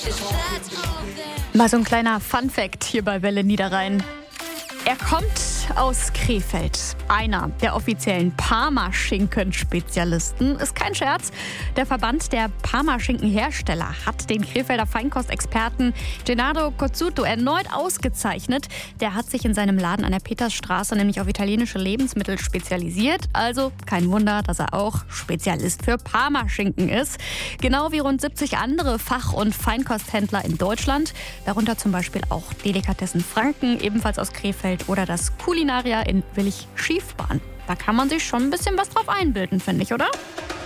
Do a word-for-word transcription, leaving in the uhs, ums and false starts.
Mal so ein kleiner Funfact hier bei Welle Niederrhein. Er kommt aus Krefeld. Einer der offiziellen Parmaschinken-Spezialisten. Ist kein Scherz. Der Verband der Parmaschinkenhersteller hat den Krefelder Feinkostexperten Gennaro Cozzuto erneut ausgezeichnet. Der hat sich in seinem Laden an der Petersstraße nämlich auf italienische Lebensmittel spezialisiert. Also kein Wunder, dass er auch Spezialist für Parmaschinken ist. Genau wie rund siebzig andere Fach- und Feinkosthändler in Deutschland. Darunter zum Beispiel auch Delikatessen Franken, ebenfalls aus Krefeld, oder das Kulinaria in Willich-Schiefbahn. Da kann man sich schon ein bisschen was drauf einbilden, finde ich, oder?